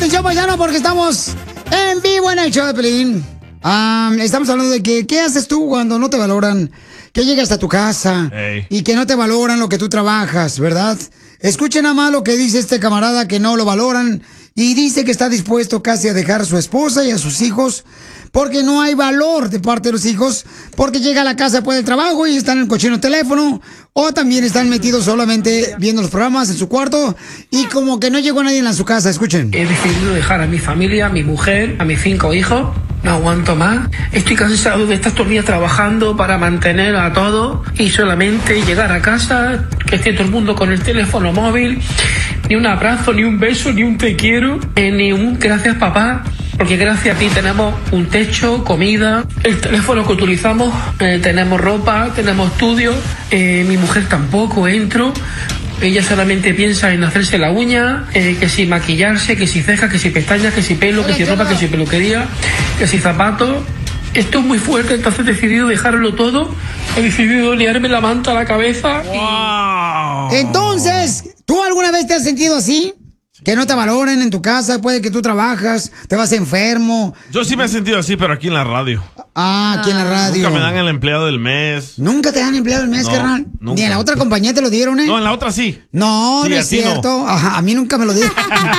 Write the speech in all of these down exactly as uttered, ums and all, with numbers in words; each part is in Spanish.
atención, paisano, porque estamos en vivo en el show de Pelín. Um, estamos hablando de que, ¿qué haces tú cuando no te valoran? Que llegas a tu casa Ey. y que no te valoran lo que tú trabajas, ¿verdad? Escuchen nada más lo que dice este camarada que no lo valoran y dice que está dispuesto casi a dejar a su esposa y a sus hijos porque no hay valor de parte de los hijos, porque llega a la casa después del trabajo y están en el cochino teléfono, o también están metidos solamente viendo los programas en su cuarto y como que no llegó nadie en su casa. Escuchen. He decidido dejar a mi familia, a mi mujer, a mis cinco hijos. No aguanto más. Estoy cansado de estar todo el día trabajando para mantener a todos y solamente llegar a casa, que esté todo el mundo con el teléfono móvil. Ni un abrazo, ni un beso, ni un te quiero, eh, ni un gracias papá. Porque gracias a ti tenemos un techo, comida, el teléfono que utilizamos, eh, tenemos ropa, tenemos estudio. Eh, mi mujer tampoco entro. Ella solamente piensa en hacerse la uña, eh, que si maquillarse, que si cejas, que si pestañas, que si pelo, que si ropa, que si peluquería, que si zapatos. Esto es muy fuerte, entonces he decidido dejarlo todo. He decidido liarme la manta a la cabeza. Wow. Entonces, ¿tú alguna vez te has sentido así? Que no te valoren en tu casa, puede que tú trabajas, te vas enfermo. Yo sí me he sentido así, pero aquí en la radio. Ah, aquí en la radio. Nunca me dan el empleado del mes. ¿Nunca te dan empleado del mes, No, carnal? nunca. Ni en la otra compañía te lo dieron, ¿eh? No, en la otra sí. No, Sí, no a es ti no. cierto. Ajá, a mí nunca me lo dieron.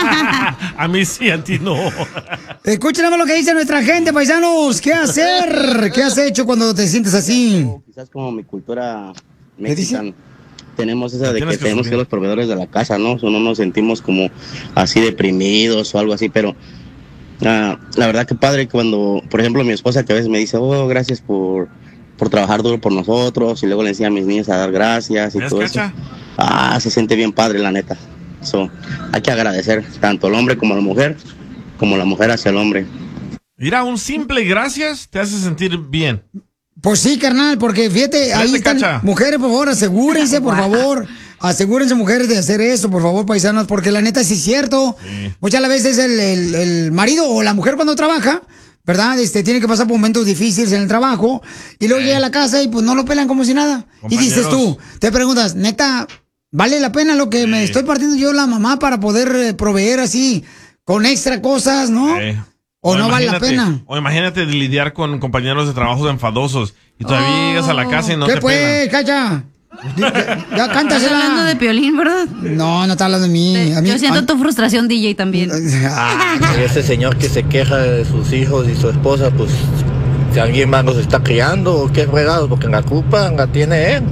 A mí sí, a ti no. Escuchen nada más lo que dice nuestra gente, paisanos. ¿Qué hacer? ¿Qué has hecho cuando te sientes así? Quizás como mi cultura ¿Qué dice? mexicana, tenemos esa de Tienes que que tenemos que subir. ser los proveedores de la casa, ¿no? O no nos sentimos como así deprimidos o algo así, pero ah, la verdad que padre cuando, por ejemplo, mi esposa que a veces me dice, oh, gracias por, por trabajar duro por nosotros, y luego le enseña a mis niños a dar gracias y ¿Ves, todo eso. Cacha? Ah, se siente bien padre, la neta. So, hay que agradecer tanto al hombre como a la mujer, como la mujer hacia el hombre. Mira, un simple gracias te hace sentir bien. Pues sí, carnal, porque fíjate, ahí Vete, están. Cacha. Mujeres, por favor, asegúrense, por favor. Asegúrense, mujeres, de hacer eso, por favor, paisanos, porque la neta sí es cierto. Sí. Muchas veces el, el, el marido o la mujer cuando trabaja, ¿verdad? Este, tiene que pasar por momentos difíciles en el trabajo y luego llega a la casa y pues no lo pelan como si nada. Y dices tú, te preguntas, neta, ¿vale la pena lo que me estoy partiendo yo la mamá para poder eh, proveer así con extra cosas, no? Eh. ¿O no vale la imagínate- pena? O imagínate lidiar con compañeros de trabajo enfadosos y todavía llegas a la casa y no ¿Qué te pues, pelan. Cacha? Ya, ya Estás cántasela. hablando de Piolín, ¿verdad? No, no está hablando de mí. A mí Yo siento a- tu frustración, D J, también. Ah, Y ese señor que se queja de sus hijos y su esposa, pues si alguien más los está criando o qué fregados, porque la culpa la tiene él.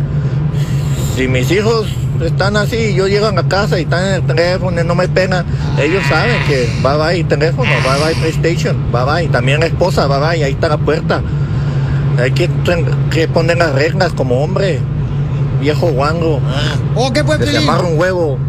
Si mis hijos están así y yo llego a la casa y están en el teléfono y no me pegan, ellos saben que bye bye teléfono, bye bye PlayStation, bye bye, también la esposa, bye bye, ahí está la puerta. Hay que, ten- que poner las reglas como hombre, viejo guango, ¿O qué pues, que se Piolín? amarra un huevo.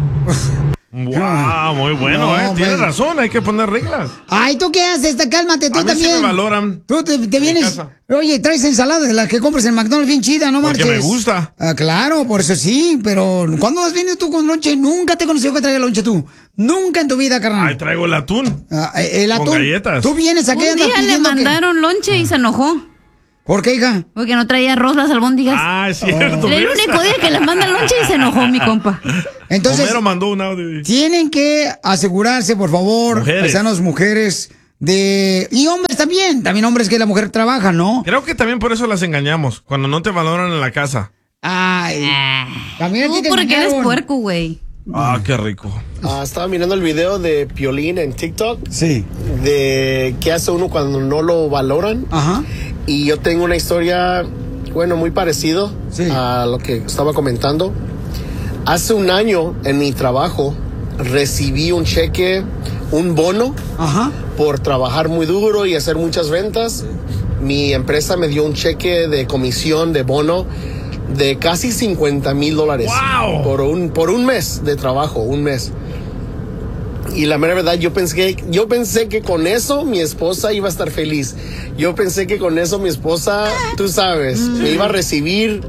Wow, muy bueno, No, eh. Tienes pues. razón, hay que poner reglas. Ay, ¿tú qué haces? Te- Cálmate, tú A mí sí también. me valoran. Tú te, te en vienes. casa. Oye, traes ensalada de las que compras en McDonald's bien chida, no Porque marches. me gusta. Ah, claro, por eso sí, pero ¿cuándo has venido tú con lonche? Nunca te he conocido que traiga lonche tú. Nunca en tu vida, carnal. Ahí traigo el atún. Ah, el con atún. galletas. Tú vienes aquí Un andas día le pidiendo que- mandaron lonche y se enojó. ¿Por qué, hija? Porque no traía arroz las albóndigas. Ah, es cierto. Era el ¿ves? único día que les mandan lonche y se enojó mi compa. Entonces, Homero mandó un audio. tienen que asegurarse, por favor, Mujeres. paisanos, mujeres, de... Y hombres también, también hombres que la mujer trabaja, ¿no? Creo que también por eso las engañamos, cuando no te valoran en la casa. Ay, también a ti Tú te porque eres engañaron. puerco, güey. Ah, qué rico. Ah, estaba mirando el video de Piolín en TikTok Sí, de qué hace uno cuando no lo valoran. ajá. Y yo tengo una historia, bueno, muy parecido Sí. a lo que estaba comentando. Hace un año en mi trabajo recibí un cheque, un bono Ajá. por trabajar muy duro y hacer muchas ventas. Mi empresa me dio un cheque de comisión de bono de casi cincuenta mil dólares ¡Wow! por un por un mes de trabajo, un mes. Y la mera verdad, yo pensé, yo pensé que con eso mi esposa iba a estar feliz. Yo pensé que con eso mi esposa, tú sabes, me iba a recibir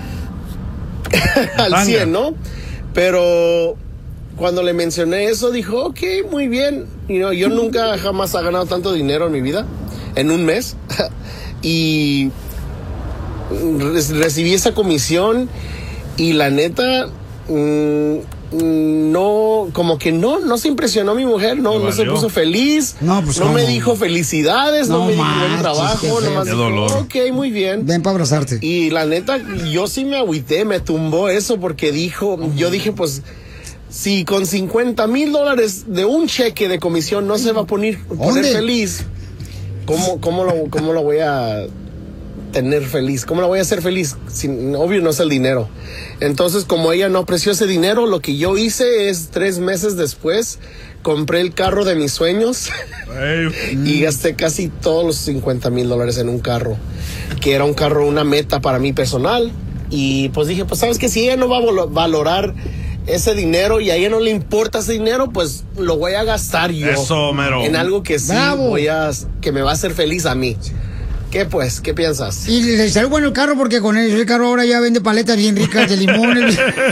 al cien, ¿no? Pero cuando le mencioné eso, dijo, ok, muy bien. You know, yo nunca jamás he ganado tanto dinero en mi vida, en un mes. Y re- recibí esa comisión y la neta, mmm, no, como que no, no se impresionó mi mujer, no, no se puso feliz, no, pues, no me ¿cómo? dijo felicidades, no, No me dijo buen manches, trabajo, qué feo. nomás Qué dijo, dolor. ok, muy bien. Ven para abrazarte. Y la neta, yo sí me agüité, me tumbó eso porque dijo, yo dije, pues, si con cincuenta mil dólares de un cheque de comisión no se va a poner, poner ¿Dónde? feliz, ¿cómo, cómo, lo, ¿cómo lo voy a tener feliz? ¿Cómo la voy a hacer feliz? Sin, obvio no es el dinero. Entonces, como ella no apreció ese dinero, lo que yo hice es tres meses después, compré el carro de mis sueños y gasté casi todos los cincuenta mil dólares en un carro, que era un carro, una meta para mí personal. Y pues dije, pues sabes que si ella no va a vol- valorar ese dinero y a ella no le importa ese dinero, pues lo voy a gastar yo. Eso, mero. En algo que sí Bravo. voy a, que me va a hacer feliz a mí. ¿Qué pues? ¿Qué piensas? Y le salió bueno el carro porque con el carro ahora ya vende paletas bien ricas de limón.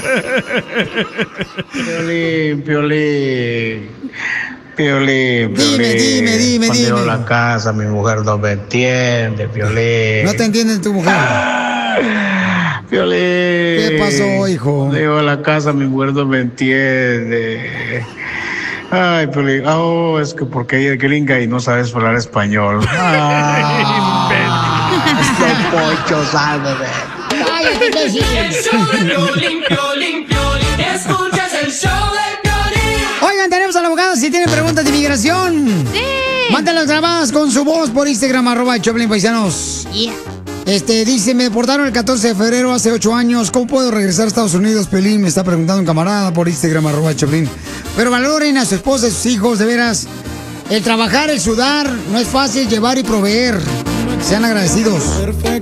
Piolín, Piolín, Piolín, Dime, Piolín. dime, dime, Cuando llego a dime. la casa, mi mujer no me entiende, Piolín. No te entiende tu mujer. Piolín. ¿Qué pasó, hijo? Cuando llego a la casa, mi mujer no me entiende. Ay, Piolín. Oh, es que porque ella es gringa y no sabes hablar español. Ah, Don Poncho, sálvame. Cállate, imbécil. El show de Piolín, Piolín, Piolín. Escuchas el show de Piolín. Oigan, tenemos al abogado si tienen preguntas de inmigración. Sí. Mándenlas grabadas con su voz por Instagram, arroba Choplin Paisanos. Yeah. Este, dice, me deportaron el catorce de febrero hace ocho años. ¿Cómo puedo regresar a Estados Unidos, Pelín? Me está preguntando un camarada por Instagram, arroba Choplin. Pero valoren a su esposa y sus hijos, de veras. El trabajar, el sudar, no es fácil llevar y proveer. Sean agradecidos.